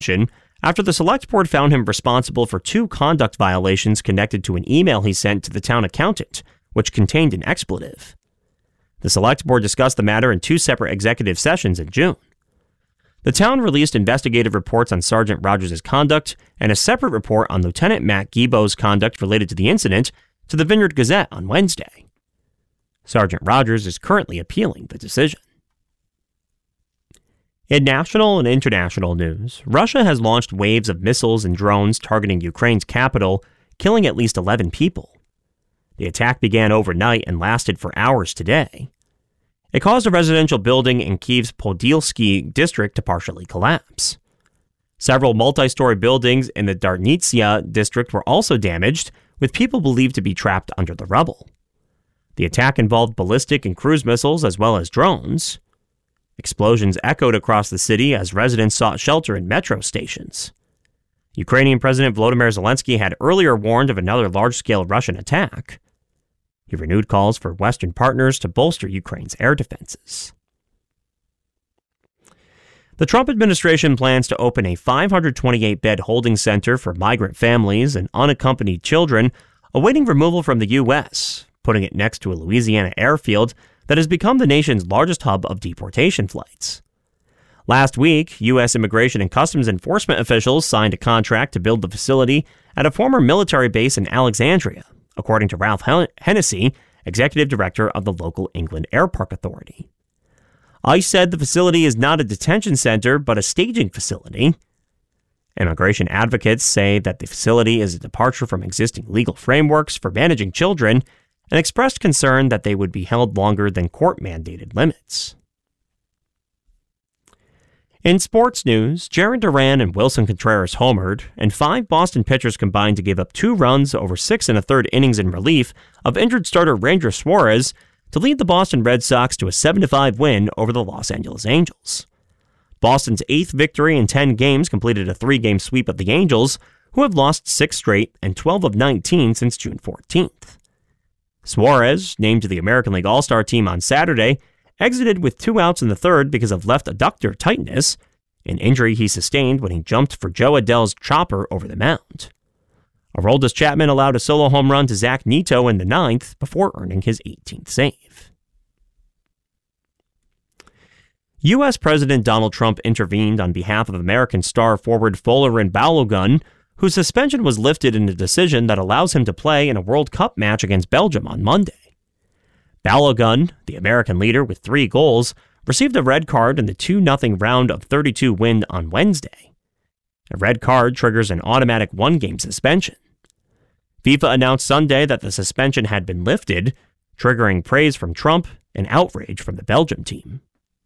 after the select board found him responsible for 2 conduct violations connected to an email he sent to the town accountant, which contained an expletive. The select board discussed the matter in 2 separate executive sessions in June. The town released investigative reports on Sergeant Rogers' conduct and a separate report on Lieutenant Matt Guibo's conduct related to the incident to the Vineyard Gazette on Wednesday. Sergeant Rogers is currently appealing the decision. In national and international news, Russia has launched waves of missiles and drones targeting Ukraine's capital, killing at least 11 people. The attack began overnight and lasted for hours today. It caused a residential building in Kyiv's Podilsky district to partially collapse. Several multi-story buildings in the Darnitsia district were also damaged, with people believed to be trapped under the rubble. The attack involved ballistic and cruise missiles as well as drones. Explosions echoed across the city as residents sought shelter in metro stations. Ukrainian President Volodymyr Zelensky had earlier warned of another large-scale Russian attack. He renewed calls for Western partners to bolster Ukraine's air defenses. The Trump administration plans to open a 528-bed holding center for migrant families and unaccompanied children awaiting removal from the U.S., putting it next to a Louisiana airfield that has become the nation's largest hub of deportation flights. Last week, U.S. Immigration and Customs Enforcement officials signed a contract to build the facility at a former military base in Alexandria, according to Ralph Hennessy, executive director of the local England Air Park Authority. ICE said the facility is not a detention center, but a staging facility. Immigration advocates say that the facility is a departure from existing legal frameworks for managing children and expressed concern that they would be held longer than court-mandated limits. In sports news, Jarren Duran and Wilson Contreras homered, and 5 Boston pitchers combined to give up 2 runs over 6 1/3 innings in relief of injured starter Ranger Suarez to lead the Boston Red Sox to a 7-5 win over the Los Angeles Angels. Boston's 8th victory in 10 games completed a 3-game sweep of the Angels, who have lost 6 straight and 12 of 19 since June 14th. Suarez, named to the American League All-Star team on Saturday, exited with 2 outs in the 3rd because of left adductor tightness, an injury he sustained when he jumped for Joe Adell's chopper over the mound. Aroldis Chapman allowed a solo home run to Zach Neto in the 9th before earning his 18th save. U.S. President Donald Trump intervened on behalf of American star forward Folarin Balogun, whose suspension was lifted in a decision that allows him to play in a World Cup match against Belgium on Monday. Balogun, the American leader with 3 goals, received a red card in the 2-0 round of 32 win on Wednesday. A red card triggers an automatic 1-game suspension. FIFA announced Sunday that the suspension had been lifted, triggering praise from Trump and outrage from the Belgium team.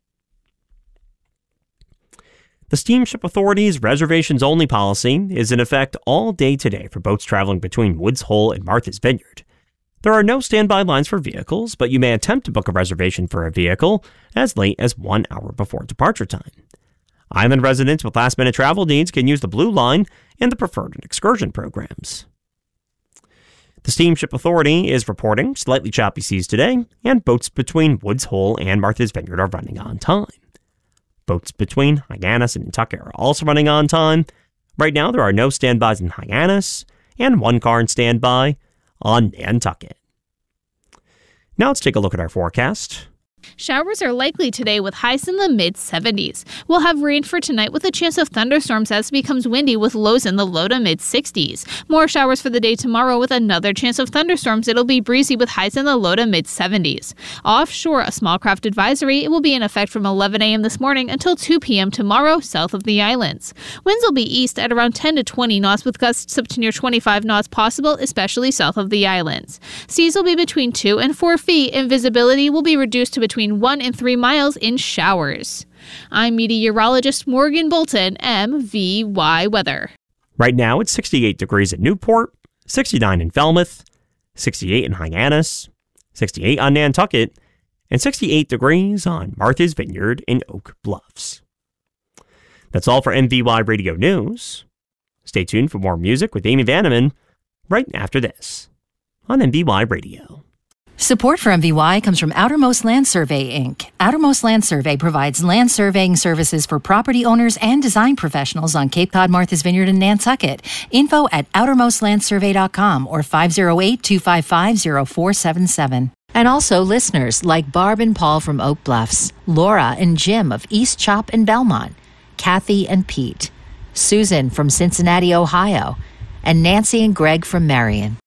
The Steamship Authority's reservations-only policy is in effect all day today for boats traveling between Woods Hole and Martha's Vineyard. There are no standby lines for vehicles, but you may attempt to book a reservation for a vehicle as late as 1 hour before departure time. Island residents with last-minute travel needs can use the Blue Line and the Preferred Excursion programs. The Steamship Authority is reporting slightly choppy seas today, and boats between Woods Hole and Martha's Vineyard are running on time. Boats between Hyannis and Nantucket are also running on time. Right now, there are no standbys in Hyannis, and 1 car in standby on Nantucket. Now let's take a look at our forecast. Showers are likely today with highs in the mid-70s. We'll have rain for tonight with a chance of thunderstorms as it becomes windy with lows in the low to mid-60s. More showers for the day tomorrow with another chance of thunderstorms. It'll be breezy with highs in the low to mid-70s. Offshore, a small craft advisory. It will be in effect from 11 a.m. this morning until 2 p.m. tomorrow south of the islands. Winds will be east at around 10 to 20 knots with gusts up to near 25 knots possible, especially south of the islands. Seas will be between 2 and 4 feet and visibility will be reduced to between 1 and 3 miles in showers. I'm meteorologist Morgan Bolton, MVY Weather. Right now, it's 68 degrees at Newport, 69 in Falmouth, 68 in Hyannis, 68 on Nantucket, and 68 degrees on Martha's Vineyard in Oak Bluffs. That's all for MVY Radio News. Stay tuned for more music with Amy Vanneman right after this on MVY Radio. Support for MVY comes from Outermost Land Survey, Inc. Outermost Land Survey provides land surveying services for property owners and design professionals on Cape Cod, Martha's Vineyard, and Nantucket. Info at outermostlandsurvey.com or 508-255-0477. And also listeners like Barb and Paul from Oak Bluffs, Laura and Jim of East Chop and Belmont, Kathy and Pete, Susan from Cincinnati, Ohio, and Nancy and Greg from Marion.